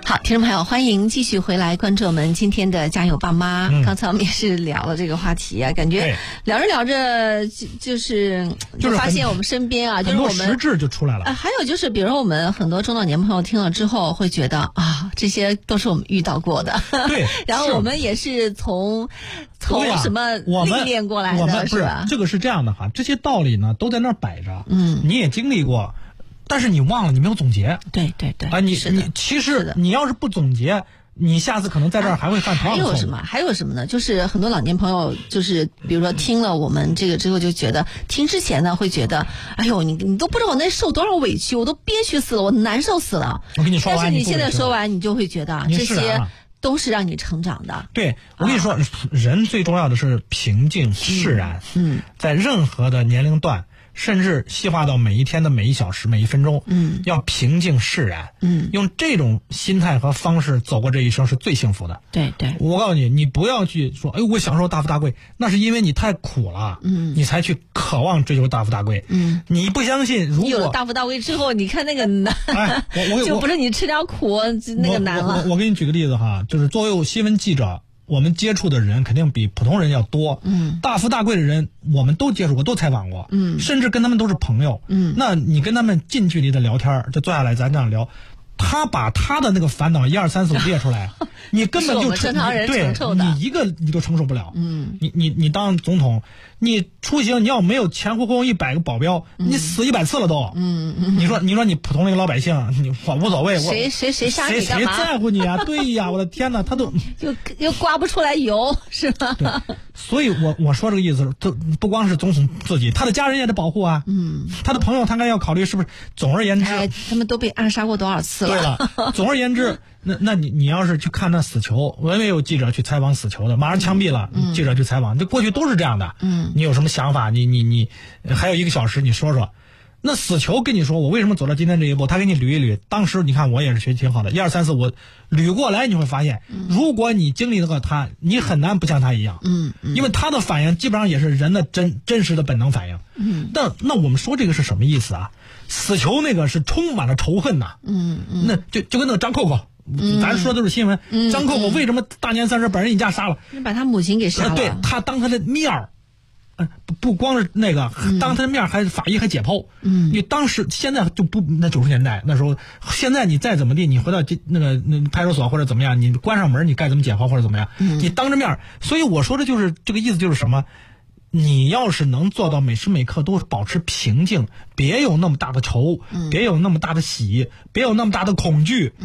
好，听众朋友，欢迎继续回来关注我们今天的家有爸妈。刚才我们也是聊了这个话题啊，感觉聊着聊着就是发现我们身边啊，就是我们很多实质就出来了。 还有就是，比如说我们很多中老年朋友听了之后会觉得啊，这些都是我们遇到过的。 对， 然后我们也是从什么历练过来的， 是吧？这个是这样的哈，这些道理呢都在那儿摆着，你也经历过。但是你忘了，你没有总结。 对对对啊，你其实你要是不总结，你下次可能在这儿还会犯同样的错误。 还有什么呢？就是很多老年朋友，就是比如说听了我们这个之后，就觉得听之前呢会觉得，哎呦，你都不知道我那受多少委屈，我都憋屈死了，我难受死了。 我跟你说完， 但是你现在说完，你就会觉得这些都是让你成长的。 对，我跟你说，人最重要的是平静释然。在任何的年龄段。甚至细化到每一天的每一小时每一分钟，要平静释然，用这种心态和方式走过这一生是最幸福的。 对对， 我告诉你，你不要去说，哎，我享受大富大贵，那是因为你太苦了，你才去渴望追求大富大贵。你不相信，如果有了大富大贵之后，你看那个难，就不是你吃点苦那个难了。 我给你举个例子哈，就是作为新闻记者。我们接触的人肯定比普通人要多，大富大贵的人我们都接触过，都采访过，甚至跟他们都是朋友，那你跟他们近距离的聊天，就坐下来咱这样聊，他把他的那个烦恼1、2、3、4、5列出来，你根本就正常人承受的， 你一个你都承受不了，你当总统，你出行你要没有前后100个保镖，你死100次了都，你说你普通那个老百姓，我无所谓， 谁杀你干嘛？ 谁在乎你啊？对呀，我的天哪，他都又刮不出来油，是吧？ 对，所以我说这个意思，这不光是总统自己，他的家人也得保护啊，他的朋友他该要考虑是不是。总而言之， 他们都被暗杀过多少次了？ 对了，总而言之，那你要是去看那死囚，我也有记者去采访死囚的，马上枪毙了，记者去采访，这过去都是这样的。你有什么想法？你还有1个小时，你说说。那死囚跟你说，我为什么走到今天这一步？他给你捋一捋。当时你看我也是学挺好的，1、2、3、4，我捋过来，你会发现，如果你经历那个他，你很难不像他一样。因为他的反应基本上也是人的真实的本能反应。那我们说这个是什么意思啊？死囚那个是充满了仇恨呐。那就跟那个张扣扣。咱说的都是新闻。张扣扣为什么大年30把人一家杀了？ 把他母亲给杀了。 对，他当他的面儿，不光是那个，当他的面还法医还解剖。你当时现在就不那90年代那时候，现在你再怎么地，你回到那派出所或者怎么样，你关上门，你该怎么解剖或者怎么样，你当着面。所以我说的就是这个意思，就是什么？你要是能做到每时每刻都保持平静，别有那么大的愁，别有那么大的喜，别有那么大的恐惧。